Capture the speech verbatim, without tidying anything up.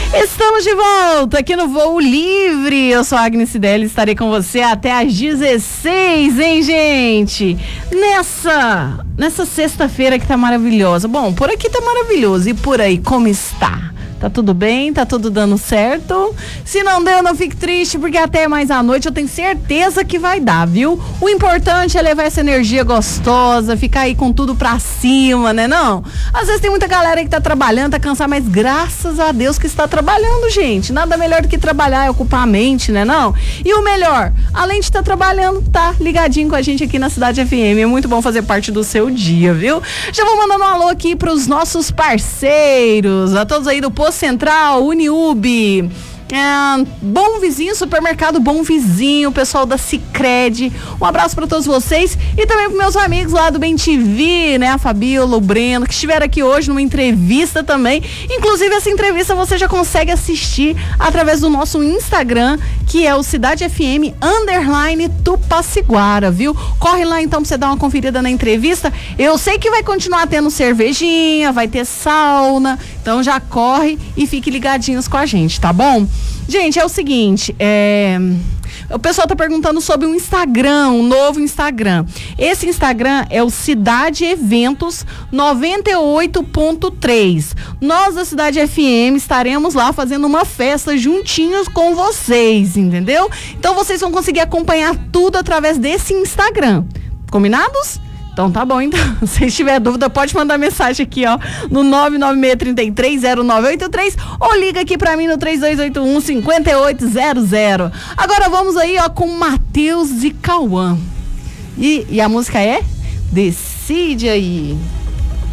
Estamos de volta aqui no Voo Livre. Eu sou a Agnes Cidelli, estarei com você até às dezesseis, hein, gente? Nessa, nessa sexta-feira que tá maravilhosa. Bom, por aqui tá maravilhoso. E por aí, como está? Tá tudo bem? Tá tudo dando certo? Se não deu, não fique triste, porque até mais à noite eu tenho certeza que vai dar, viu? O importante é levar essa energia gostosa, ficar aí com tudo pra cima, né não? Às vezes tem muita galera que tá trabalhando, tá cansada, mas graças a Deus que está trabalhando, gente. Nada melhor do que trabalhar é ocupar a mente, né não? E o melhor, além de estar trabalhando, tá ligadinho com a gente aqui na Cidade F M. É muito bom fazer parte do seu dia, viu? Já vou mandando um alô aqui pros nossos parceiros, a todos aí do Posto Central, Uniub, é, Bom Vizinho, Supermercado Bom Vizinho, o pessoal da Sicredi. Um abraço para todos vocês e também para meus amigos lá do Bem T V, né? A Fabíola, o Breno, que estiveram aqui hoje numa entrevista também. Inclusive, essa entrevista você já consegue assistir através do nosso Instagram, que é o Cidade F M underline Tupaciguara, viu? Corre lá então pra você dar uma conferida na entrevista. Eu sei que vai continuar tendo cervejinha, vai ter sauna, então já corre e fique ligadinhos com a gente, tá bom? Gente, é o seguinte, é... o pessoal tá perguntando sobre o Instagram, um novo Instagram. Esse Instagram é o Cidade Eventos noventa e oito ponto três. Nós da Cidade F M estaremos lá fazendo uma festa juntinhos com vocês, entendeu? Então vocês vão conseguir acompanhar tudo através desse Instagram. Combinados? Então tá bom, então, se tiver dúvida, pode mandar mensagem aqui, ó, no nove nove seis três três zero nove oito três ou liga aqui pra mim no três dois oito um cinco oito zero zero. Agora vamos aí, ó, com Matheus e Cauã. E, e a música é Decide Aí.